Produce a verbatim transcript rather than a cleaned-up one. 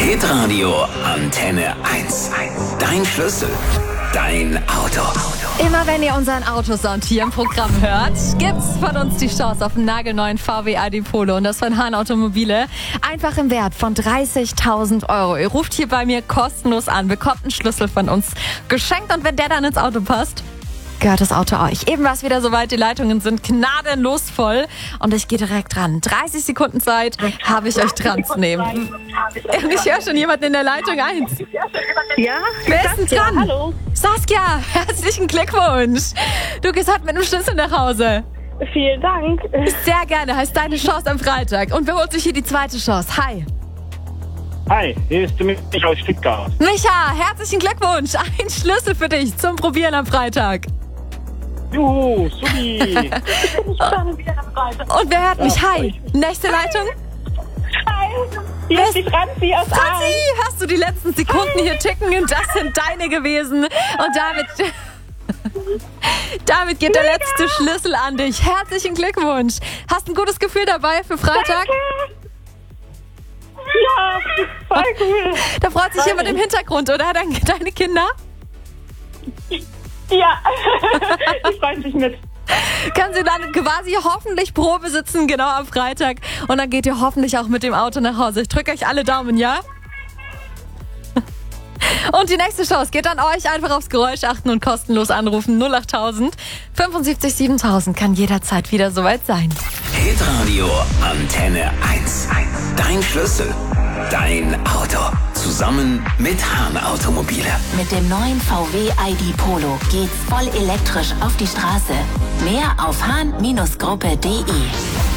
Hitradio Antenne eins. Dein Schlüssel, dein Auto. Immer wenn ihr unseren Autosound hier im Programm hört, gibt's von uns die Chance auf einen nagelneuen V W I D Polo und das von Hahn Automobile. Einfach im Wert von dreißigtausend Euro. Ihr ruft hier bei mir kostenlos an, bekommt einen Schlüssel von uns geschenkt und wenn der dann ins Auto passt, gehört das Auto euch. Eben war es wieder soweit, die Leitungen sind gnadenlos voll und ich gehe direkt ran. dreißig Sekunden Zeit habe ich euch dran zu nehmen. Ich höre schon jemanden in der Leitung eins. Ja? Wer ist denn dran? Hallo. Saskia, herzlichen Glückwunsch. Du gehst heute mit einem Schlüssel nach Hause. Vielen Dank. Sehr gerne, heißt deine Chance am Freitag. Und wer holt sich hier die zweite Chance? Hi. Hi, hier ist Micha aus Stuttgart. Micha, herzlichen Glückwunsch. Ein Schlüssel für dich zum Probieren am Freitag. Juhu, supi. Und wer hört mich? Hi. Nächste Leitung? Hi. Hier ist die Franzi aus Aalen. Franzi, hast du die letzten Sekunden hier ticken? Und das sind deine gewesen. Und damit... Damit geht der letzte Schlüssel an dich. Herzlichen Glückwunsch. Hast ein gutes Gefühl dabei für Freitag? Ja, voll cool. Da freut sich jemand im Hintergrund, oder? Deine, deine Kinder? Ja, ich freue mich mit. Können Sie dann quasi hoffentlich Probe sitzen, genau am Freitag. Und dann geht ihr hoffentlich auch mit dem Auto nach Hause. Ich drücke euch alle Daumen, ja? Und die nächste Chance geht an euch. Einfach aufs Geräusch achten und kostenlos anrufen. null achttausend fünfundsiebzig siebentausend kann jederzeit wieder soweit sein. Hitradio Antenne eins. Dein Schlüssel, dein Auto. Zusammen mit Hahn Automobile. Mit dem neuen V W I D Polo geht's voll elektrisch auf die Straße. Mehr auf hahn Gruppe punkt de.